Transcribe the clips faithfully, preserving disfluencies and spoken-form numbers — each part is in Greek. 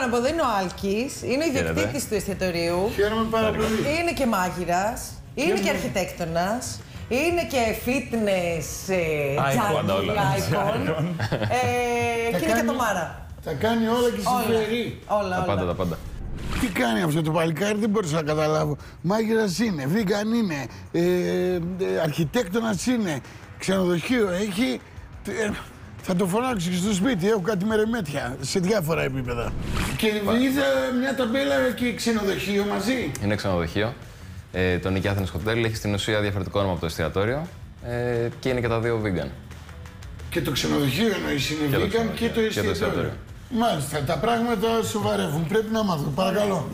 Λοιπόν, από εδώ είναι ο Άλκης, είναι ο ιδιοκτήτης του εστιατορίου. Χαίρομαι πάρα πολύ. Είναι και μάγειρας, είναι και αρχιτέκτονας, είναι και fitness junkie icon και είναι και το Μάρα. Τα κάνει όλα και συμφέρει. Όλα, τα πάντα, τα πάντα. Τι κάνει αυτό το παλικάρι, δεν μπορούσα να καταλάβω. Μάγειρας είναι, vegan είναι, ε, αρχιτέκτονας είναι, ξενοδοχείο έχει. Ε, θα το φωνάξω και στο σπίτι, έχω κάτι μερεμέτια σε διάφορα επίπεδα. Και είδα μια ταμπέλα και ξενοδοχείο μαζί. Είναι ξενοδοχείο. Ε, το Νίκη Athens Hotel έχει στην ουσία διαφορετικό όνομα από το εστιατόριο ε, και είναι και τα δύο vegan. Και το ξενοδοχείο εννοείς είναι και vegan το και το εστιατόριο. Και το εστιατόριο. Μάλιστα, τα πράγματα σοβαρεύουν. Πρέπει να μάθω. Παρακαλώ.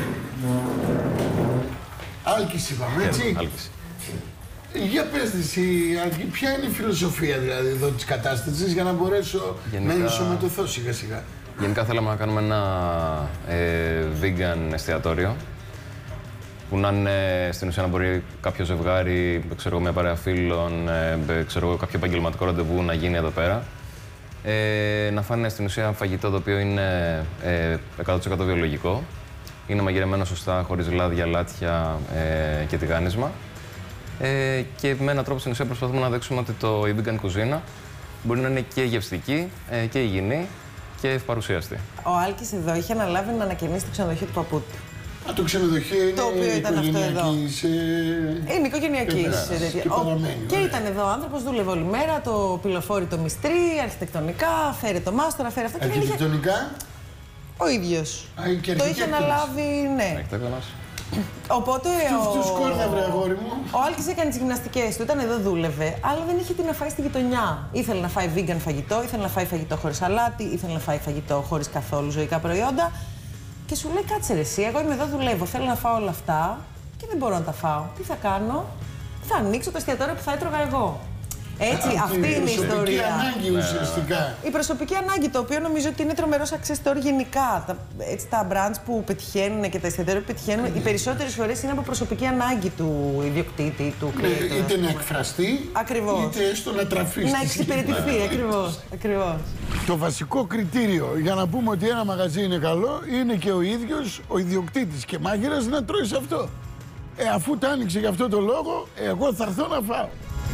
Άλκης είπαμε, έτσι. Άλκης. Για πες εσύ, Άλκη, ποια είναι η φιλοσοφία δηλαδή εδώ της κατάστασης για να μπορέσω γενικά... να ενσωματωθώ σιγά σιγά. Γενικά θέλαμε να κάνουμε ένα ε, vegan εστιατόριο που να είναι στην ουσία να μπορεί κάποιο ζευγάρι, ξέρω, μια παρέα φίλων, ε, ξέρω, κάποιο επαγγελματικό ραντεβού να γίνει εδώ πέρα. Ε, να φάνε στην ουσία φαγητό το οποίο είναι ε, εκατό τοις εκατό βιολογικό. Είναι μαγειρεμένο σωστά, χωρίς λάδια, λάτια ε, και τηγάνισμα. Ε, και με έναν τρόπο στην ουσία προσπαθούμε να δείξουμε ότι το, η vegan κουζίνα μπορεί να είναι και γευστική ε, και υγιεινή και ευπαρουσίαστη. Ο Άλκης εδώ είχε αναλάβει να ανακαινήσει το ξενοδοχείο του παππού του. Α, το ξενοδοχείο είναι το οποίο ήταν αυτό εδώ. Ε... Είναι οικογενειακής. Και, και, και ήταν εδώ ο άνθρωπος, δούλευε όλη μέρα, το πυλοφόρει το μυστρί, αρχιτεκτονικά, φέρε το μάστορα, φέρε αυτό. Αρχιτεκτονικά. Ο ίδιος. Α, το είχε αναλάβει, ναι. Οπότε ο... ο Άλκης έκανε τις γυμναστικές του, ήταν εδώ, δούλευε, αλλά δεν είχε τι να φάει στη γειτονιά. Ήθελε να φάει vegan φαγητό, ήθελε να φάει φαγητό χωρίς αλάτι, ήθελε να φάει φαγητό χωρίς καθόλου ζωικά προϊόντα. Και σου λέει, κάτσε ρε εσύ, εγώ είμαι εδώ, δουλεύω, θέλω να φάω όλα αυτά και δεν μπορώ να τα φάω. Τι θα κάνω? Θα ανοίξω το εστιατόριο που θα έτρωγα εγώ. Έτσι, Α, αυτή είναι η ιστορία. Η ανάγκη ουσιαστικά. Η προσωπική ανάγκη, το οποίο νομίζω ότι είναι τρομερό success story γενικά. Τα, έτσι, τα brands που πετυχαίνουν και τα εστιατόρια που πετυχαίνουν, mm. οι περισσότερες φορές είναι από προσωπική ανάγκη του ιδιοκτήτη, του creator. Ναι, είτε να εκφραστεί, ακριβώς, είτε έστω να τραφεί. Να εξυπηρετηθεί, ακριβώς, ακριβώς. Το βασικό κριτήριο για να πούμε ότι ένα μαγαζί είναι καλό είναι και ο ίδιος ο ιδιοκτήτης και μάγειρας να τρώει σε αυτό. Ε, αφού τα άνοιξε για αυτό το λόγο, εγώ θα έρθω να φάω.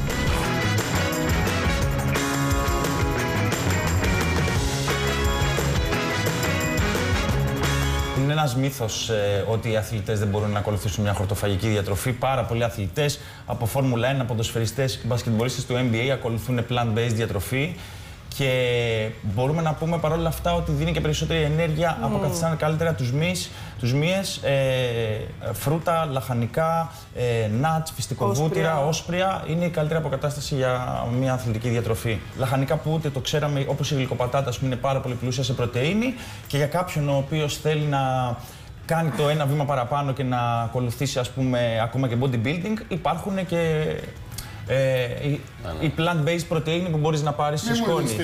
Είναι ένας μύθος ε, ότι οι αθλητές δεν μπορούν να ακολουθήσουν μια χορτοφαγική διατροφή. Πάρα πολλοί αθλητές από Φόρμουλα ένα, ποδοσφαιριστές, μπασκετμπολίστες του N B A ακολουθούν plant-based διατροφή. Και μπορούμε να πούμε παρόλα αυτά ότι δίνει και περισσότερη ενέργεια, mm. αποκαθιστάνε καλύτερα τους μυς, τους μύες, ε, φρούτα, λαχανικά, ε, νατς, φυστικοβούτυρα, όσπρια. Είναι η καλύτερη αποκατάσταση για μια αθλητική διατροφή. Λαχανικά που ούτε το ξέραμε, όπως η γλυκοπατάτα, είναι πάρα πολύ πλούσια σε πρωτεΐνη και για κάποιον ο οποίος θέλει να κάνει το ένα βήμα παραπάνω και να ακολουθήσει, ας πούμε, ακόμα και bodybuilding, υπάρχουν και Ε, η, η plant-based πρωτεΐνη που μπορείς να πάρεις σε σκόνη. Και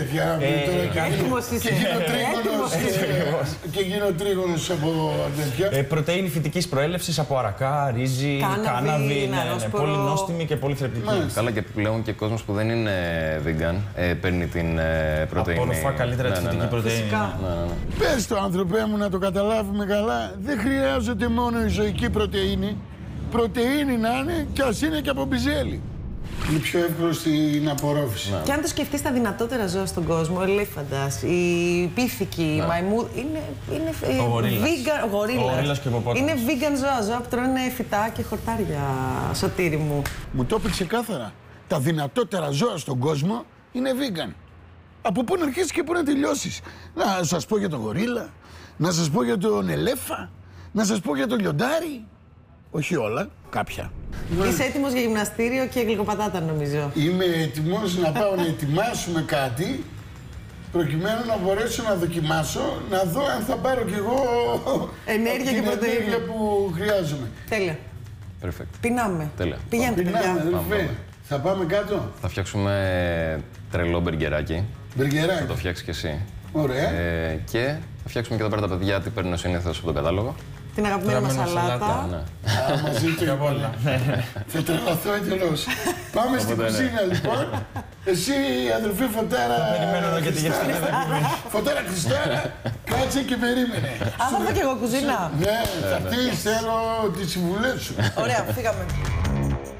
γίνω τρίγωνος από τέτοια. Ε, πρωτεΐνη φυτικής προέλευσης από αρακά, ρύζι, κάναβη, πολύ νόστιμη και πολύ θρεπτική. Καλά, και πλέον και κόσμος που δεν είναι vegan ε, παίρνει την ε, πρωτεΐνη. Απορροφά καλύτερα τη φυτική πρωτεΐνη. Πες το, άνθρωπέ μου, να το καταλάβουμε καλά. Δεν χρειάζεται μόνο η ζωική πρωτεΐνη. Πρωτεΐνη να είναι κι ας είναι και από μπιζέλι. Είναι πιο εύκολο στην απορρόφηση. Ναι. Και αν το σκεφτείς, τα δυνατότερα ζώα στον κόσμο, ο ελέφαντας, η πίθηκη, η ναι. μαϊμού, είναι, είναι ο γορίλας. Vegan, ο γορίλας. Ο γορίλας και ο είναι vegan ζώα, ζώα που τρώνε φυτά και χορτάρια, Σωτήρη μου. Μου το είπε ξεκάθαρα. Τα δυνατότερα ζώα στον κόσμο είναι vegan. Από πού να αρχίσεις και πού να τελειώσεις. Να σας πω για τον γορίλα, να σας πω για τον ελέφα, να σας πω για τον λιοντάρι. Όχι όλα, κάποια. Είσαι έτοιμος για γυμναστήριο και γλυκοπατάτα, νομίζω. Είμαι έτοιμος να πάω να ετοιμάσουμε κάτι προκειμένου να μπορέσω να δοκιμάσω, να δω αν θα πάρω κι εγώ ενέργεια την και πρωτεΐνη. ενέργεια που χρειάζομαι. Τέλεια. Perfect. Πεινάμε. Τέλεια. Πηγαίνετε, παιδιά. Θα πάμε κάτω. Θα φτιάξουμε τρελό μπεργκεράκι. Μπεργκεράκι. Θα το φτιάξεις κι εσύ. Ωραία. Ε, και θα φτιάξουμε και εδώ πέρα τα παιδιά τι παίρνουν συνήθως από τον κατάλογο. Την αγαπημένη μας σαλάτα. Ναι. Α, μαζί του απ' όλα. Θα τρελαθώ εντελώς. Πάμε στην κουζίνα λοιπόν. Εσύ, αδελφή Φωτάρα. Περιμένω εδώ και τη γεύση. Φωτάρα Χριστάρα, κάτσε και περίμενε. Α, θα έρθω κι εγώ κουζίνα. Ναι, θα έρθεις, θέλω τις συμβουλές σου. Ωραία, φύγαμε.